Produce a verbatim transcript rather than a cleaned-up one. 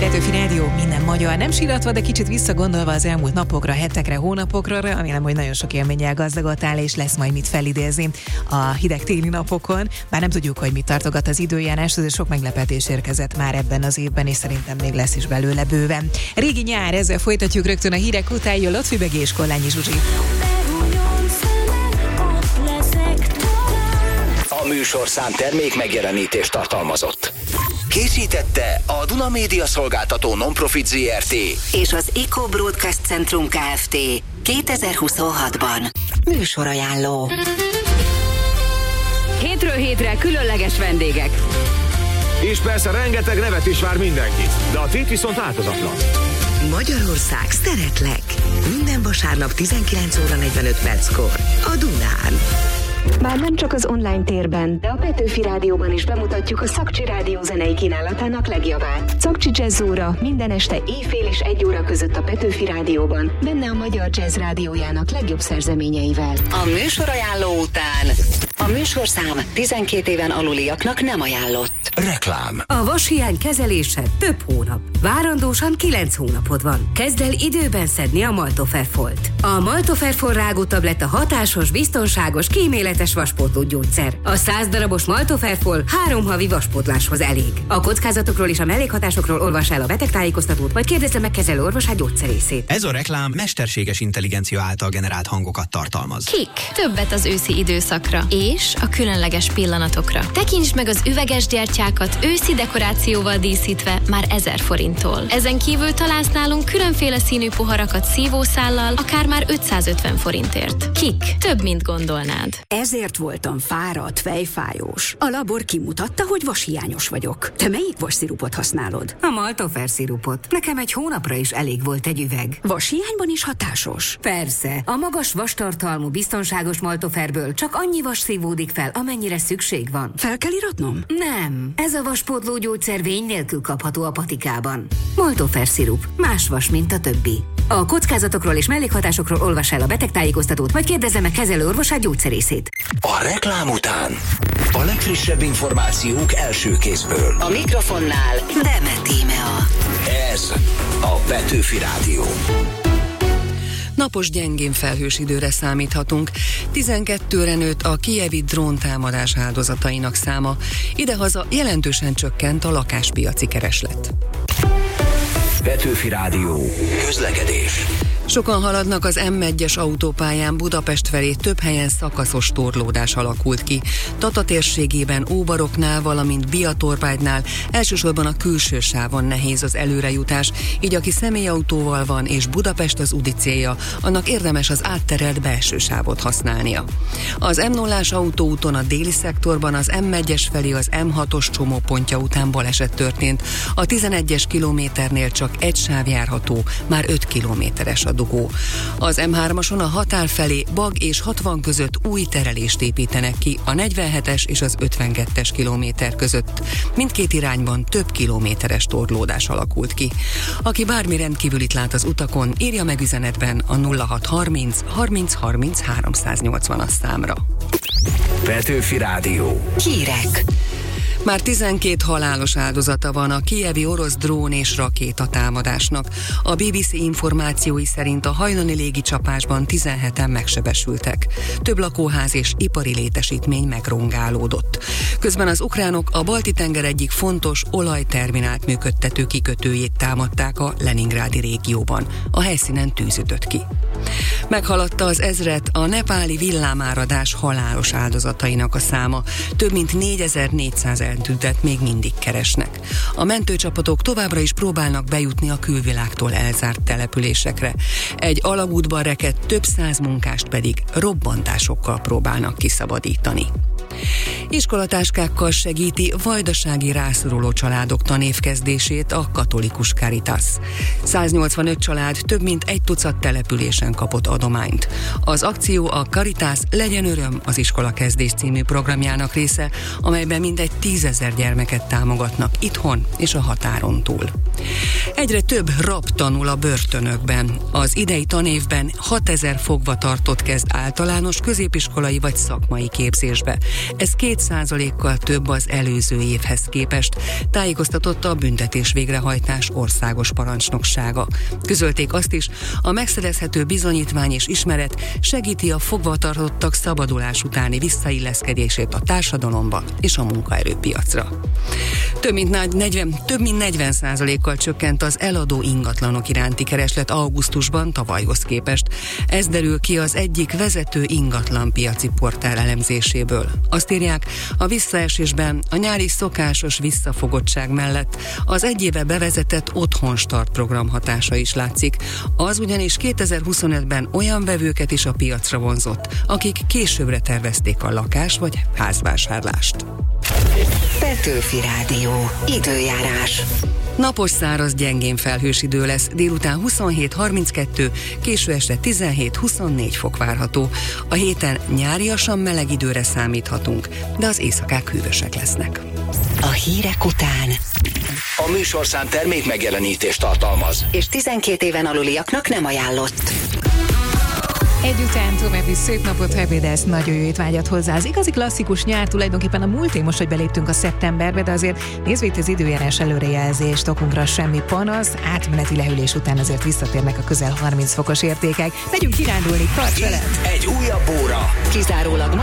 Petőfi Rádió, minden magyar, nem síratva, de kicsit visszagondolva az elmúlt napokra, hetekre, hónapokra, remélem, hogy nagyon sok élménnyel gazdagodtál, és lesz majd mit felidézni a hideg téli napokon. Bár nem tudjuk, hogy mit tartogat az időjárás, de sok meglepetés érkezett már ebben az évben, és szerintem még lesz is belőle bőven. Régi nyár, ezzel folytatjuk rögtön a hírek után, jön Lotfibegi és Kollányi Zsuzsi. A műsorszám termék megjelenítést tartalmazott. Készítette a Duna Média Szolgáltató Non-Profit zé er té és az Eco Broadcast Centrum Kft. kétezer-huszonhatban. Műsorajánló. Hétről hétre különleges vendégek. És persze rengeteg nevet is vár mindenki, de a tét viszont változatlan. Magyarország, szeretlek! Minden vasárnap tizenkilenc óra negyvenöt perckor a Dunán. Bár nem csak az online térben, de a Petőfi Rádióban is bemutatjuk a Szakcsi Rádió zenei kínálatának legjavát. Szakcsi Jazz óra minden este éjfél és egy óra között a Petőfi Rádióban, benne a Magyar Jazz Rádiójának legjobb szerzeményeivel. A műsorajánló után a műsorszám tizenkét éven aluliaknak nem ajánlott. Reklám. A vashiány kezelése több hónap. Várandósan kilenc hónapod van. Kezd el időben szedni a Maltoferfolt. A Maltoferfol rágótabletta hatásos, biztonságos, kíméletes vaspótló gyógyszer. A száz darabos Maltoferfol három havi vaspótláshoz elég. A kockázatokról és a mellékhatásokról olvas el a betegtájékoztatót, vagy kérdezze meg kezelő orvosát, gyógyszerészét. Ez a reklám mesterséges intelligencia által generált hangokat tartalmaz. Kik? Többet az őszi időszakra és a különleges pillanatokra. Tekintsd meg az üveges gyertyákat őszi dekorációval díszítve már ezer forinttól. Ezen kívül találsz nálunk különféle színű poharakat szívószállal, akár már ötszázötven forintért. Kik? Több, mint gondolnád. Ezért voltam fáradt, fejfájós. A labor kimutatta, hogy vashiányos vagyok. Te melyik vasszirupot használod? A Maltofer szirupot. Nekem egy hónapra is elég volt egy üveg. Vashiányban is hatásos? Persze. A magas vastartalmú, biztonságos Maltoferből csak annyi vas szívódik fel, amennyire szükség van. Fel kell iratnom? Nem. Ez a vaspótló gyógyszer vény nélkül kapható a patikában. Maltofer szirup. Más vas, mint a többi. A kockázatokról és mellékhatásokról olvas el a betegtájékoztatót, vagy kérdezze meg kezelő orvosát, gyógyszerészét. A reklám után a legfrissebb információk első kézből. A mikrofonnál Demet Tímea. Ez a Petőfi Rádió. Napos gyengén felhős időre számíthatunk. tizenkettőre nőtt a kijevi dróntámadás áldozatainak száma. Idehaza jelentősen csökkent a lakáspiaci kereslet. Petőfi Rádió. Közlekedés. Sokan haladnak az M egyes autópályán Budapest felé, több helyen szakaszos torlódás alakult ki. Tata térségében, Óbaroknál, valamint Biatorvágynál elsősorban a külső sávon nehéz az előrejutás, így aki személyautóval van és Budapest az úti célja, annak érdemes az átterelt belső sávot használnia. Az M nullás autóúton a déli szektorban az M egyes felé az M hatos csomópontja után baleset történt. A tizenegyes kilométernél csak egy sáv járható, már öt kilométeres a dugó. Az M hármason a határ felé Bag és hatvan között új terelést építenek ki a negyvenhetes és az ötvenkettes kilométer között. Mindkét irányban több kilométeres torlódás alakult ki. Aki bármi rendkívülit lát az utakon, írja meg üzenetben a nulla hat harminc harminc harminc háromszáznyolcvanas számra. Petőfi Rádió. Hírek. Már tizenkét halálos áldozata van a kijevi orosz drón és rakéta támadásnak. A bé bé cé információi szerint a hajnali légicsapásban tizenheten megsebesültek. Több lakóház és ipari létesítmény megrongálódott. Közben az ukránok a Balti-tenger egyik fontos olajterminált működtető kikötőjét támadták a Leningrádi régióban. A helyszínen tűz ütött ki. Meghaladta az ezret a nepáli villámáradás halálos áldozatainak a száma. Több mint négyezer-négyszáz eltűntet még mindig keresnek. A mentőcsapatok továbbra is próbálnak bejutni a külvilágtól elzárt településekre. Egy alagútban rekedt több száz munkást pedig robbantásokkal próbálnak kiszabadítani. Iskolatáskákkal segíti vajdasági rászoruló családok tanévkezdését a katolikus Caritas. száznyolcvanöt család több mint egy tucat településen kapott adományt. Az akció a Caritas Legyen öröm az iskolakezdés című programjának része, amelyben mindegy tízezer gyermeket támogatnak itthon és a határon túl. Egyre több rab tanul a börtönökben. Az idei tanévben hatezer fogvatartott kezd általános, középiskolai vagy szakmai képzésbe. Ez két hét százalékkal több az előző évhez képest, tájékoztatott a büntetés végrehajtás országos parancsnoksága. Közölték azt is, a megszerezhető bizonyítvány és ismeret segíti a fogvatartottak szabadulás utáni visszailleszkedését a társadalomba és a munkaerőpiacra. Több mint negyven, több mint negyven százalékkal csökkent az eladó ingatlanok iránti kereslet augusztusban tavalyhoz képest. Ez derül ki az egyik vezető ingatlanpiaci portál elemzéséből. Azt írják, a visszaesésben a nyári szokásos visszafogottság mellett az egy éve bevezetett Otthonstart program hatása is látszik. Az ugyanis kétezer-huszonötben olyan vevőket is a piacra vonzott, akik későbbre tervezték a lakás vagy házvásárlást. Petőfi Rádió. Időjárás. Napos, száraz, gyengén felhős idő lesz, délután huszonhét harminckettő, késő este tizenhét huszonnégy fok várható. A héten nyáriasan meleg időre számíthatunk, de az éjszakák hűvösek lesznek. A hírek után A műsorszám termék megjelenítést tartalmaz, és tizenkét éven aluliaknak nem ajánlott. Egyután további szép napot, ha ebédelsz, nagyon jó étvágyat hozzá. Az igazi klasszikus nyár tulajdonképpen a múlt év most, hogy beléptünk a szeptemberbe, de azért nézve itt az időjárás előrejelzést, okunkra semmi panasz, átmeneti lehűlés után azért visszatérnek a közel harminc fokos értékek. Megyünk kirándulni, tarts veled! egy újabb óra. Kizárólag